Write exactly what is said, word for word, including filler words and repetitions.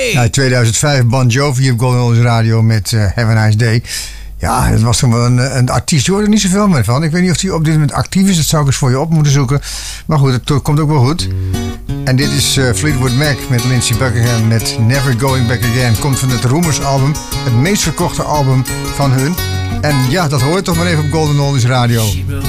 Ja, tweeduizend vijf, Bon Jovi op Golden Oldies Radio met uh, Have a Nice Day. Ja, dat was toen wel een, een artiest. Je hoort er niet zoveel meer van. Ik weet niet of hij op dit moment actief is. Dat zou ik eens voor je op moeten zoeken. Maar goed, het komt ook wel goed. En dit is uh, Fleetwood Mac met Lindsey Buckingham met Never Going Back Again. Komt van het Rumors album. Het meest verkochte album van hun. En ja, dat hoor je toch maar even op Golden Oldies Radio. She